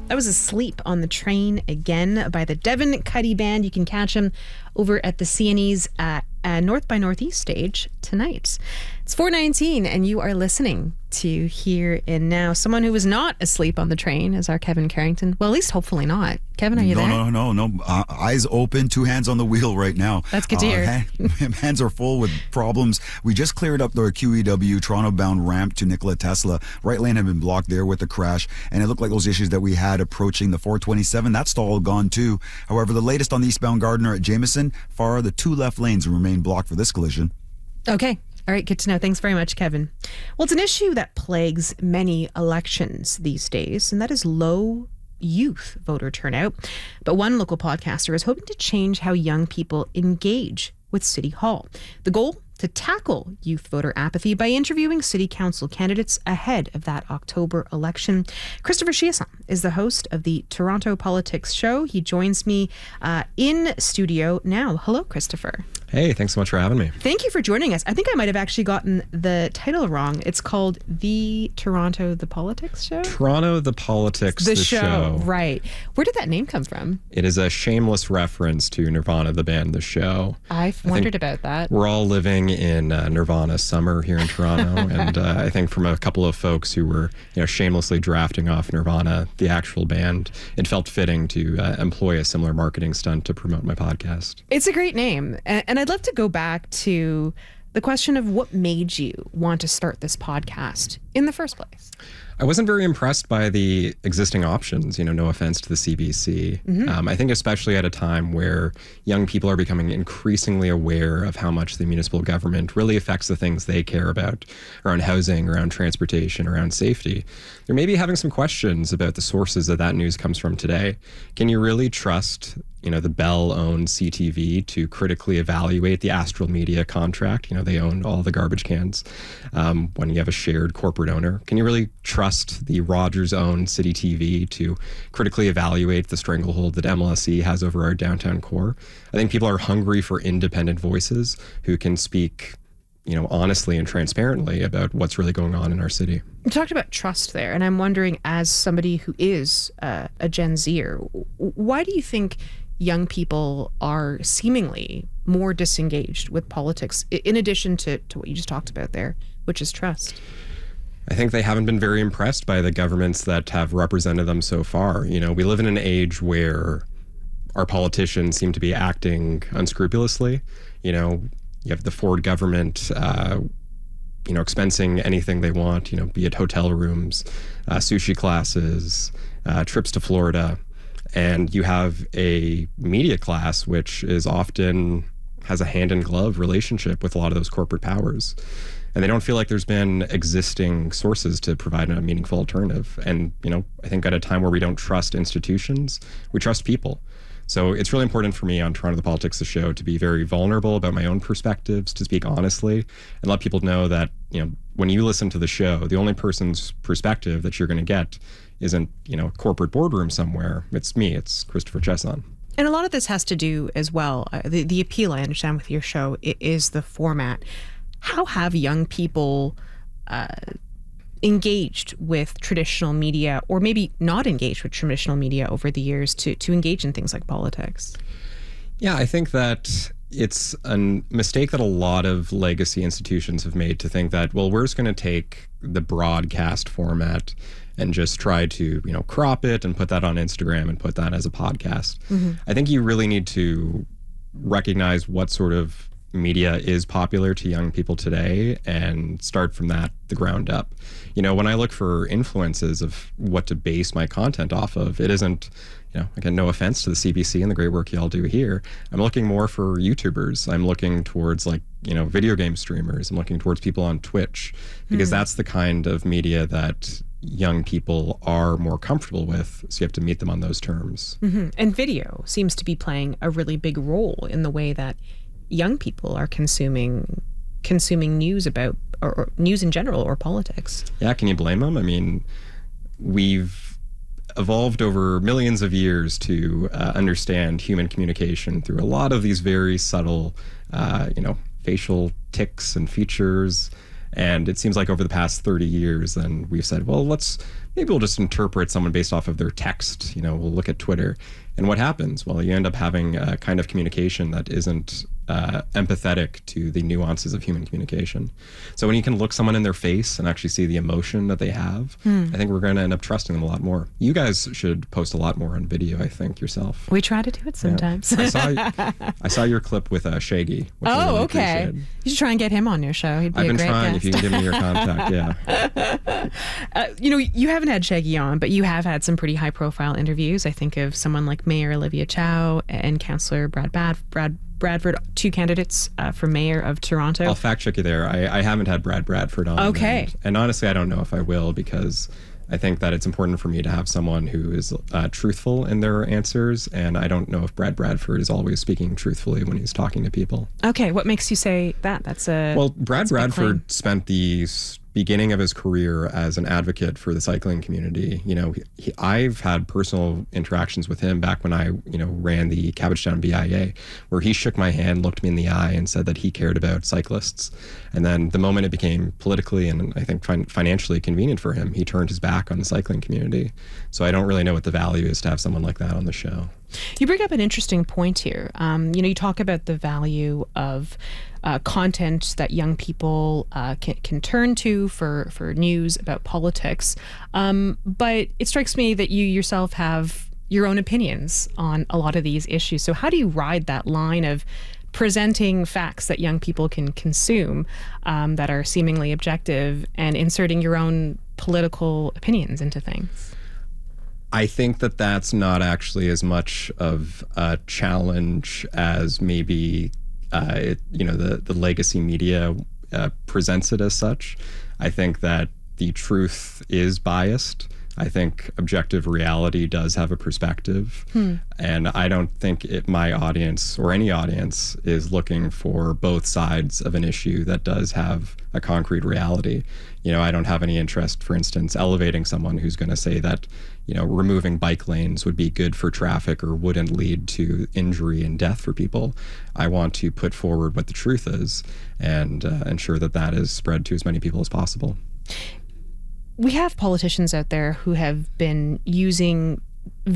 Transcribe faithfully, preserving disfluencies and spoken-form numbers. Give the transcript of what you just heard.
That was Asleep on the Train again by the Devin Cuddy Band. You can catch them over at the C N E's uh, uh, North by Northeast stage tonight. It's four nineteen and you are listening to Here and Now. Someone who was not asleep on the train is our Kevin Carrington. Well, at least hopefully not. Kevin, are you no, there? No, no, no, no. Uh, eyes open, two hands on the wheel right now. That's good to hear. Uh, hand, hands are full with problems. We just cleared up the Q E W Toronto-bound ramp to Nikola Tesla. Right lane had been blocked there with the crash, and it looked like those issues that we had approaching the four twenty-seven, that's all gone too. However, the latest on the eastbound Gardiner at Jameson, far the two left lanes remain blocked for this collision. Okay. All right, good to know. Thanks very much, Kevin. Well, it's an issue that plagues many elections these days, and that is low youth voter turnout. But one local podcaster is hoping to change how young people engage with City Hall. The goal? To tackle youth voter apathy by interviewing city council candidates ahead of that October election. Christopher Chiasson is the host of the Toronto Politics Show. He joins me uh, in studio now. Hello, Christopher. Hey, thanks so much for having me. Thank you for joining us. I think I might have actually gotten the title wrong. It's called The Toronto The Politics Show? Toronto The Politics The, the show. show. Right. Where did that name come from? It is a shameless reference to Nirvana, the band The Show. I've I wondered about that. We're all living in uh, Nirvana summer here in Toronto, and uh, I think from a couple of folks who were, you know, shamelessly drafting off Nirvana, the actual band, it felt fitting to uh, employ a similar marketing stunt to promote my podcast. It's a great name, and, and I'd love to go back to the question of what made you want to start this podcast in the first place. I wasn't very impressed by the existing options, you know, no offense to the C B C. Mm-hmm. Um, I think especially at a time where young people are becoming increasingly aware of how much the municipal government really affects the things they care about around housing, around transportation, around safety. They're maybe having some questions about the sources that that news comes from today. Can you really trust, you know, the Bell-owned C T V to critically evaluate the Astral Media contract? You know, they own all the garbage cans. Um, when you have a shared corporate owner, can you really trust the Rogers-owned City T V to critically evaluate the stranglehold that M L S E has over our downtown core? I think people are hungry for independent voices who can speak, you know, honestly and transparently about what's really going on in our city. You talked about trust there, and I'm wondering, as somebody who is uh, a Gen Zer, why do you think young people are seemingly more disengaged with politics, in addition to, to what you just talked about there, which is trust? I think they haven't been very impressed by the governments that have represented them so far. You know, we live in an age where our politicians seem to be acting unscrupulously. You know, you have the Ford government, uh, you know, expensing anything they want, you know, be it hotel rooms, uh, sushi classes, uh, trips to Florida. And you have a media class which is often has a hand-in-glove relationship with a lot of those corporate powers. And they don't feel like there's been existing sources to provide a meaningful alternative. And, you know, I think at a time where we don't trust institutions, we trust people. So it's really important for me on Toronto The Politics, the show, to be very vulnerable about my own perspectives, to speak honestly, and let people know that, you know, when you listen to the show, the only person's perspective that you're going to get isn't, you know, a corporate boardroom somewhere. It's me. It's Christopher Chiasson. And a lot of this has to do as well. Uh, the, the appeal, I understand, with your show is the format. How have young people uh, engaged with traditional media, or maybe not engaged with traditional media over the years to, to engage in things like politics? Yeah, I think that it's a mistake that a lot of legacy institutions have made to think that, well, we're just going to take the broadcast format and just try to, you know, crop it and put that on Instagram and put that as a podcast. Mm-hmm. I think you really need to recognize what sort of media is popular to young people today and start from that, the ground up. You know, when I look for influences of what to base my content off of, it isn't, you know, again, no offense to the C B C and the great work y'all do here. I'm looking more for YouTubers. I'm looking towards, like, you know, video game streamers. I'm looking towards people on Twitch, because mm. that's the kind of media that young people are more comfortable with. So you have to meet them on those terms. Mm-hmm. And video seems to be playing a really big role in the way that young people are consuming consuming news about, or, or news in general, or politics. Yeah, can you blame them? I mean, we've evolved over millions of years to uh, understand human communication through a lot of these very subtle, uh, you know, facial tics and features. And it seems like over the past thirty years, then we've said, well, let's maybe we'll just interpret someone based off of their text. You know, we'll look at Twitter. And what happens? Well, you end up having a kind of communication that isn't uh, empathetic to the nuances of human communication. So when you can look someone in their face and actually see the emotion that they have, hmm. I think we're going to end up trusting them a lot more. You guys should post a lot more on video, I think, yourself. We try to do it sometimes. Yeah. I saw I saw your clip with uh, Shaggy. Which oh, I really okay. appreciated. You should try and get him on your show. He'd be I've a been great trying. guest. If you can give me your contact, yeah. uh, you know, you haven't had Shaggy on, but you have had some pretty high-profile interviews. I think of someone like Mayor Olivia Chow and Councillor Brad Bad Brad. Bradford, two candidates uh, for mayor of Toronto. I'll fact check you there. I, I haven't had Brad Bradford on. Okay. And, and honestly, I don't know if I will, because I think that it's important for me to have someone who is uh, truthful in their answers. And I don't know if Brad Bradford is always speaking truthfully when he's talking to people. Okay. What makes you say that? That's a Well, Brad Bradford spent the beginning of his career as an advocate for the cycling community. You know, he, I've had personal interactions with him back when I, you know, ran the Cabbagetown B I A, where he shook my hand, looked me in the eye, and said that he cared about cyclists. And then the moment it became politically and I think fin- financially convenient for him, he turned his back on the cycling community. So I don't really know what the value is to have someone like that on the show. You bring up an interesting point here. Um, you know, you talk about the value of uh, content that young people uh, can, can turn to for, for news about politics. Um, but it strikes me that you yourself have your own opinions on a lot of these issues. So how do you ride that line of presenting facts that young people can consume um, that are seemingly objective and inserting your own political opinions into things? I think that that's not actually as much of a challenge as maybe, uh, it, you know, the, the legacy media uh, presents it as such. I think that the truth is biased. I think objective reality does have a perspective. Hmm. And I don't think it, my audience or any audience is looking for both sides of an issue that does have a concrete reality. You know, I don't have any interest, for instance, elevating someone who's going to say that, you know, removing bike lanes would be good for traffic or wouldn't lead to injury and death for people. I want to put forward what the truth is and uh, ensure that that is spread to as many people as possible. We have politicians out there who have been using